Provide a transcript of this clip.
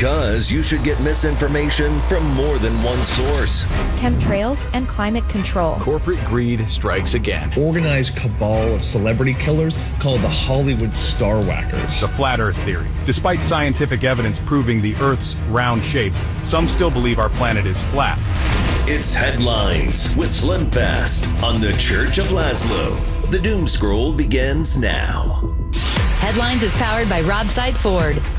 Because you should get misinformation from more than one source. Chemtrails and climate control. Corporate greed strikes again. Organized cabal of celebrity killers called the Hollywood Star Whackers. The flat earth theory. Despite scientific evidence proving the Earth's round shape, some still believe our planet is flat. It's Headlines with Slim Fast on the Church of Laszlo. The Doom Scroll begins now. Headlines is powered by Rob Side Ford.